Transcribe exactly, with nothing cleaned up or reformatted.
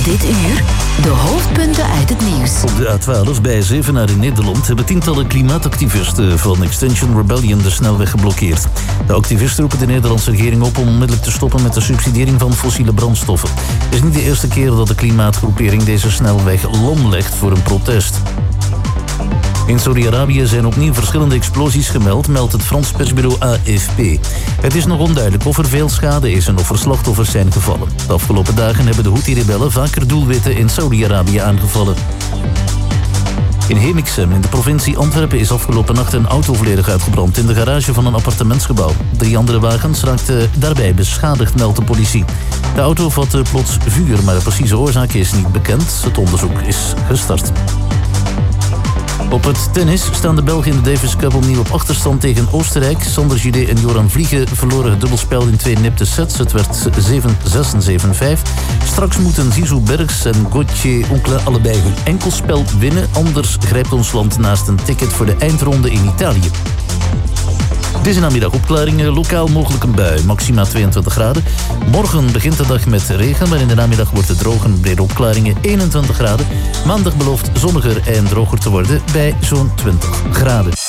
Dit uur de hoofdpunten uit het nieuws. Op de A twaalf bij Zevenaar in Nederland hebben tientallen klimaatactivisten van Extinction Rebellion de snelweg geblokkeerd. De activisten roepen de Nederlandse regering op om onmiddellijk te stoppen met de subsidiëring van fossiele brandstoffen. Het is niet de eerste keer dat de klimaatgroepering deze snelweg lamlegt voor een protest. In Saudi-Arabië zijn opnieuw verschillende explosies gemeld, meldt het Frans persbureau A F P. Het is nog onduidelijk of er veel schade is en of er slachtoffers zijn gevallen. De afgelopen dagen hebben de Houthi-rebellen vaker doelwitten in Saudi-Arabië aangevallen. In Hemiksem in de provincie Antwerpen is afgelopen nacht een auto volledig uitgebrand in de garage van een appartementsgebouw. Drie andere wagens raakten daarbij beschadigd, meldt de politie. De auto vatte plots vuur, maar de precieze oorzaak is niet bekend. Het onderzoek is gestart. Op het tennis staan de Belgen in de Davis Cup opnieuw op achterstand tegen Oostenrijk. Sander Gillet en Joran Vliegen verloren het dubbelspel in twee nipte sets. Het werd zeven zes en zeven vijf. Straks moeten Zizou Bergs en Gauthier Oncle allebei hun enkelspel winnen. Anders grijpt ons land naast een ticket voor de eindronde in Italië. Deze namiddag opklaringen, lokaal mogelijk een bui, maxima tweeëntwintig graden. Morgen begint de dag met regen, maar in de namiddag wordt het droog en brede opklaringen eenentwintig graden. Maandag belooft zonniger en droger te worden bij zo'n twintig graden.